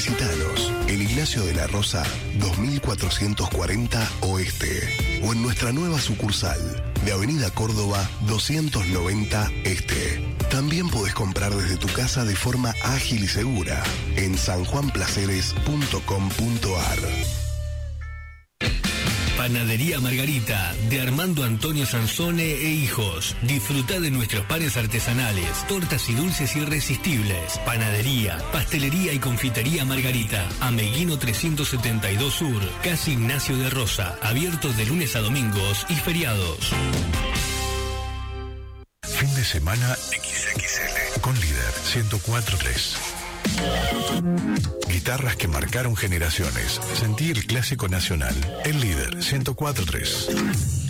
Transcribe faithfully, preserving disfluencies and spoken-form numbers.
Visítanos en Ignacio de la Rosa dos mil cuatrocientos cuarenta Oeste o en nuestra nueva sucursal de Avenida Córdoba doscientos noventa Este. También podés comprar desde tu casa de forma ágil y segura en san juan placeres punto com punto a r. Panadería Margarita, de Armando Antonio Sansone e Hijos. Disfruta de nuestros panes artesanales, tortas y dulces irresistibles. Panadería, pastelería y confitería Margarita. Ameguino trescientos setenta y dos Sur, Casi Ignacio de Rosa. Abiertos de lunes a domingos y feriados. Fin de semana equis equis ele con Líder ciento cuatro punto tres. Guitarras que marcaron generaciones. Sentí el clásico nacional. El Líder ciento cuatro punto tres.